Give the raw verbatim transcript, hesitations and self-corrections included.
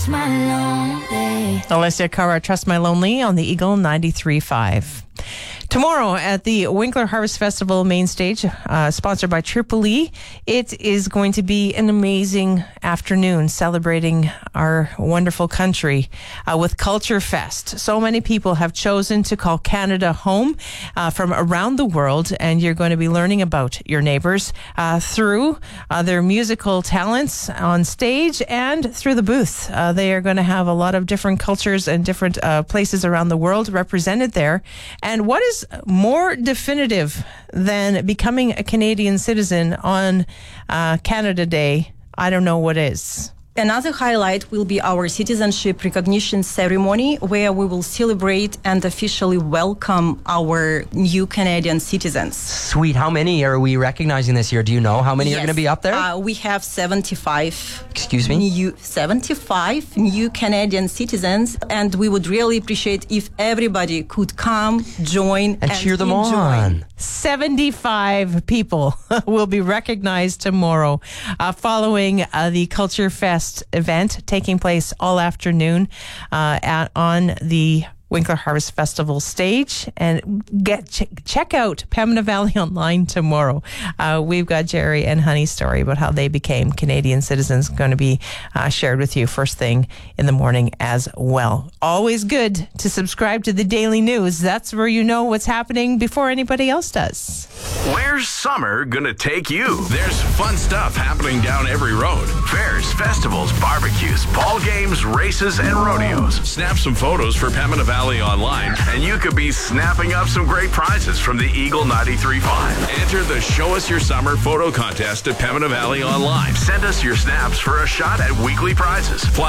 My lonely. Alessia Cara, Trust My Lonely on the Eagle ninety-three point five. Tomorrow at the Winkler Harvest Festival main stage, uh, sponsored by Tripoli, it is going to be an amazing afternoon celebrating our wonderful country uh, with Culture Fest. So many people have chosen to call Canada home uh, from around the world, and you're going to be learning about your neighbors uh, through uh, their musical talents on stage and through the booth. Uh, they are going to have a lot of different cultures and different uh, places around the world represented there. And what is more definitive than becoming a Canadian citizen on uh, Canada Day? I don't know what is. Another highlight will be our citizenship recognition ceremony, where we will celebrate and officially welcome our new Canadian citizens. Sweet. How many are we recognizing this year? Do you know how many Yes. are going to be up there? Uh, we have seventy-five. Excuse me? New, seventy-five new Canadian citizens, and we would really appreciate if everybody could come, join, and, and cheer them enjoy. on. seventy-five people will be recognized tomorrow uh, following uh, the Culture Fest event taking place all afternoon uh, at, on the Winkler Harvest Festival stage. And get ch- check out Pembina Valley Online tomorrow. Uh, we've got Jerry and Honey's story about how they became Canadian citizens going to be uh, shared with you first thing in the morning as well. Always good to subscribe to the Daily News. That's where you know what's happening before anybody else does. Where's summer gonna take you? There's fun stuff happening down every road. Fairs, festivals, barbecues, ball games, races, and rodeos. Snap some photos for Pembina Valley Online, and you could be snapping up some great prizes from the Eagle ninety-three point five. Enter the Show Us Your Summer photo contest at Pembina Valley Online. Send us your snaps for a shot at weekly prizes. Plus,